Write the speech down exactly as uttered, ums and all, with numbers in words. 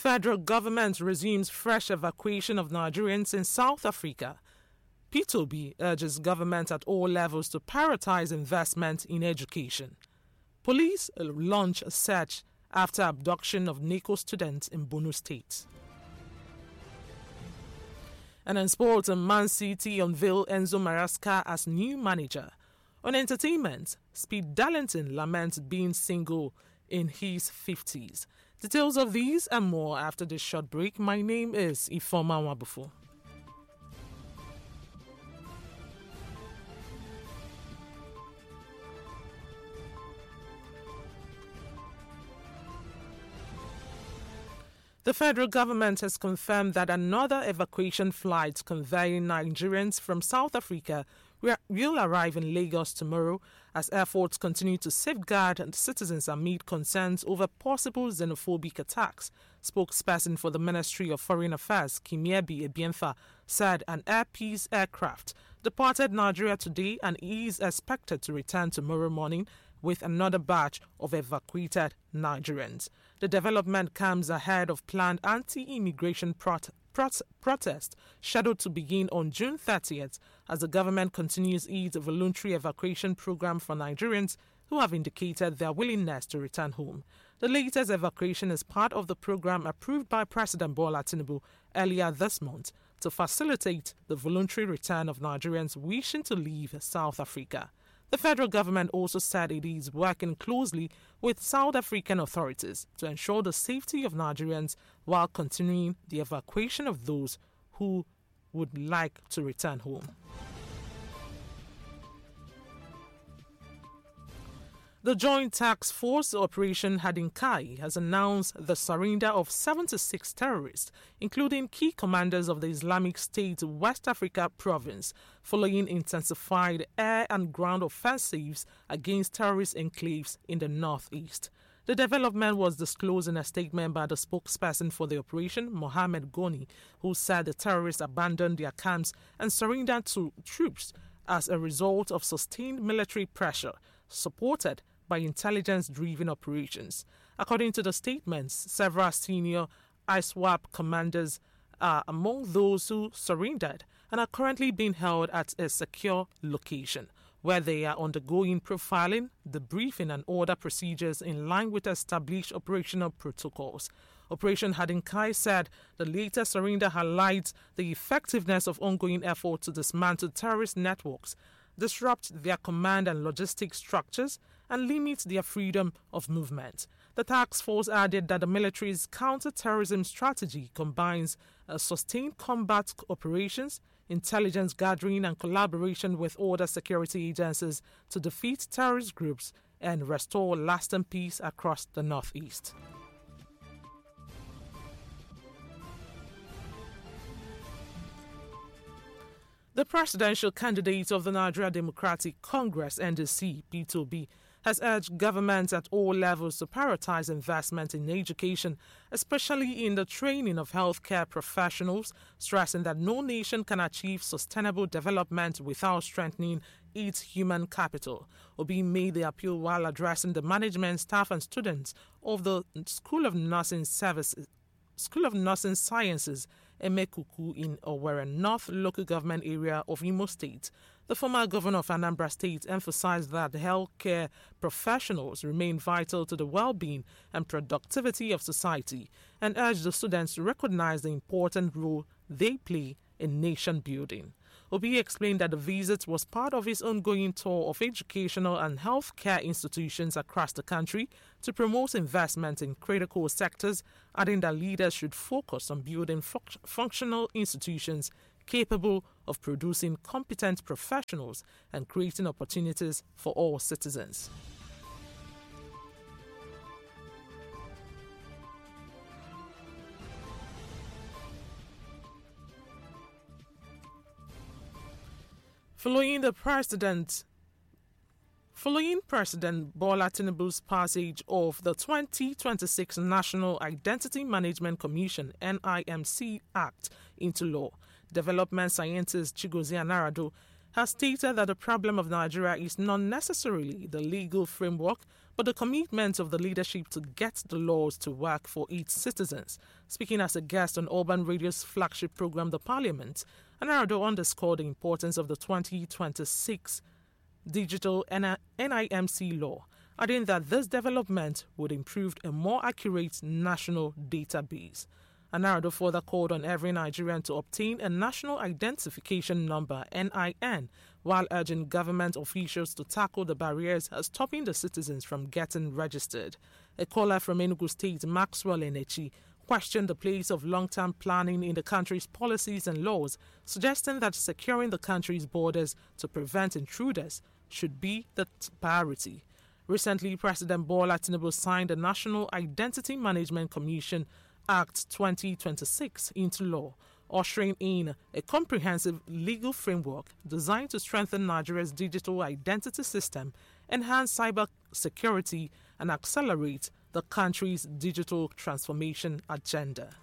Federal government resumes fresh evacuation of Nigerians in South Africa. P two B urges government at all levels to prioritize investment in education. Police launch a search after abduction of NACO students in Borno State. And in sports, Man City unveil Enzo Maresca as new manager. On entertainment, Speed Darlington laments being single in his fifties. Details of these and more after this short break. My name is Ifoma Wabufu. The federal government has confirmed that another evacuation flight conveying Nigerians from South Africa will arrive in Lagos tomorrow as efforts continue to safeguard citizens amid concerns over possible xenophobic attacks. Spokesperson for the Ministry of Foreign Affairs, Kimiebi Ebienfa, said an Air Peace aircraft departed Nigeria today and is expected to return tomorrow morning with another batch of evacuated Nigerians. The development comes ahead of planned anti-immigration prot- prot- protest scheduled to begin on June thirtieth as the government continues its voluntary evacuation program for Nigerians who have indicated their willingness to return home. The latest evacuation is part of the program approved by President Bola Tinubu earlier this month to facilitate the voluntary return of Nigerians wishing to leave South Africa. The federal government also said it is working closely with South African authorities to ensure the safety of Nigerians while continuing the evacuation of those who would like to return home. The Joint Task Force Operation Hadinkai has announced the surrender of seventy-six terrorists, including key commanders of the Islamic State West Africa province, following intensified air and ground offensives against terrorist enclaves in the northeast. The development was disclosed in a statement by the spokesperson for the operation, Mohammed Goni, who said the terrorists abandoned their camps and surrendered to troops as a result of sustained military pressure, supported by intelligence-driven operations. According to the statements, several senior I S W A P commanders are among those who surrendered and are currently being held at a secure location, where they are undergoing profiling, debriefing and other procedures in line with established operational protocols. Operation Hadinkai said the latest surrender highlights the effectiveness of ongoing efforts to dismantle terrorist networks, disrupt their command and logistic structures, and limit their freedom of movement. The task force added that the military's counter-terrorism strategy combines uh, sustained combat operations, intelligence gathering, and collaboration with other security agencies to defeat terrorist groups and restore lasting peace across the Northeast. The presidential candidate of the Nigeria Democratic Congress, N D C, P two B, has urged governments at all levels to prioritize investment in education, especially in the training of healthcare professionals, stressing that no nation can achieve sustainable development without strengthening its human capital. Obi made the appeal while addressing the management, staff and students of the School of Nursing Services School of Nursing Sciences, Emekuku, in Owerri North local government area of Imo State. The former governor of Anambra State emphasized that healthcare professionals remain vital to the well-being and productivity of society and urged the students to recognize the important role they play in nation building. Obi explained that the visit was part of his ongoing tour of educational and healthcare institutions across the country to promote investment in critical sectors, adding that leaders should focus on building fu- functional institutions capable of producing competent professionals and creating opportunities for all citizens. Following the president, following President Bola Tinubu's passage of the twenty twenty-six National Identity Management Commission (N I M C) Act into law, development scientist Chigozie Anarado has stated that the problem of Nigeria is not necessarily the legal framework, but the commitment of the leadership to get the laws to work for its citizens. Speaking as a guest on Urban Radio's flagship program, The Parliament, Nnarudo underscored the importance of the twenty twenty-six digital N I M C law, adding that this development would improve a more accurate national database. Nnarudo further called on every Nigerian to obtain a National Identification Number (N I N), while urging government officials to tackle the barriers stopping the citizens from getting registered. A caller from Enugu State, Maxwell Enechi, questioned the place of long-term planning in the country's policies and laws, suggesting that securing the country's borders to prevent intruders should be the priority. Recently, President Bola Tinubu signed the National Identity Management Commission Act twenty twenty-six into law, ushering in a comprehensive legal framework designed to strengthen Nigeria's digital identity system, enhance cyber security, and accelerate the country's digital transformation agenda.